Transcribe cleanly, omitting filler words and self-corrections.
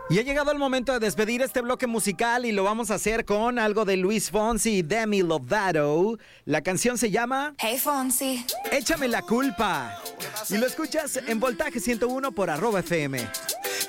Y ha llegado el momento de despedir este bloque musical y lo vamos a hacer con algo de Luis Fonsi y Demi Lovato. La canción se llama Hey Fonsi, Échame la culpa. Y lo escuchas en Voltaje 101 por @FM.